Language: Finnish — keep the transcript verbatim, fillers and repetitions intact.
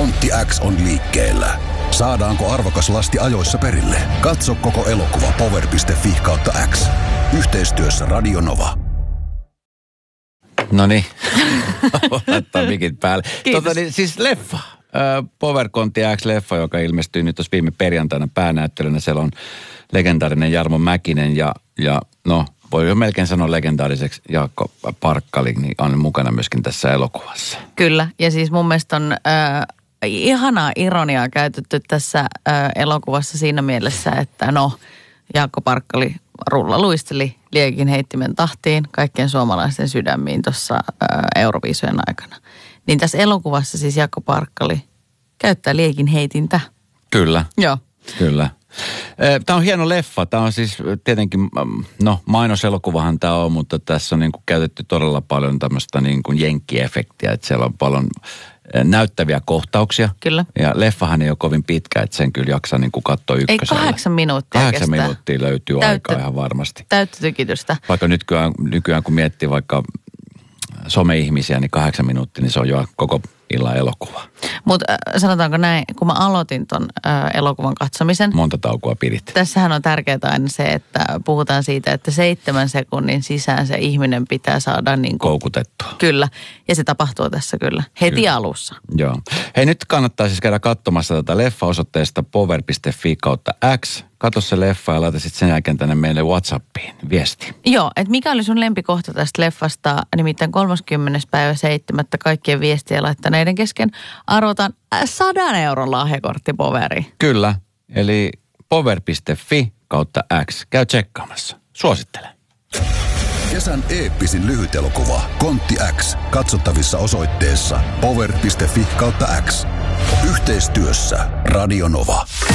Kontti X on liikkeellä. Saadaanko arvokas lasti ajoissa perille? Katso koko elokuva power piste fi kautta X. Yhteistyössä Radio Nova. Noniin, laittaa mikit päälle. Tota, niin, siis leffa, äh, Power Kontti X-leffa, joka ilmestyi nyt tuossa viime perjantaina päänäyttelynä. Siellä on legendaarinen Jarmo Mäkinen ja, ja no, voi jo melkein sanoa legendaariseksi Jaakko Parkkali, niin on mukana myöskin tässä elokuvassa. Kyllä, ja siis mun mielestä on äh, ihanaa ironiaa käytetty tässä äh, elokuvassa siinä mielessä, että no, Jaakko Parkkali rulla luisteli liekin heittimen tahtiin kaikkien suomalaisten sydämiin tuossa Euroviisujen aikana. Niin tässä elokuvassa siis Jaakko Parkkali käyttää liekin heitintä. Kyllä. Joo. Kyllä. Tämä on hieno leffa. Tämä on siis tietenkin, no mainoselokuvahan tämä on, mutta tässä on niin kuin käytetty todella paljon tämmöistä niin kuin jenkkiefektiä, että siellä on paljon näyttäviä kohtauksia. Kyllä. Ja leffahan ei ole kovin pitkä, että sen kyllä jaksaa niin kuin katsoa ykkösellä. Ei kahdeksan minuuttia Kahdeksan kestää. minuuttia löytyy Täyttä, aikaa ihan varmasti. Täyttä tykitystä. Vaikka nykyään, nykyään kun miettii vaikka some-ihmisiä, niin kahdeksan minuuttia, niin se on jo koko illan elokuva. Mutta äh, sanotaanko näin, kun mä aloitin ton äh, elokuvan katsomisen. Monta taukoa pidit. Tässähän on tärkeää aina se, että puhutaan siitä, että seitsemän sekunnin sisään se ihminen pitää saada niin kuin koukutettua. Kyllä, ja se tapahtuu tässä kyllä, heti kyllä. alussa. Joo. Hei, nyt kannattaa siis käydä katsomassa tätä leffa-osoitteesta power piste fi kautta X. Katso se leffa ja laita sitten sen jälkeen tänne meille WhatsAppiin viesti. Joo, että mikä oli sun lempikohta tästä leffasta, nimittäin kolmaskymmenes päivä seitsemättä kaikkien viestiä laittaneiden kesken arvotaan sadan euron lahjakortti Poveriin. Kyllä, eli power piste fi kautta X. Käy tsekkaamassa. Suosittelen. Kesän eeppisin lyhytelokuva Kontti X. Katsottavissa osoitteessa power piste fi kautta X. Yhteistyössä Radio Nova.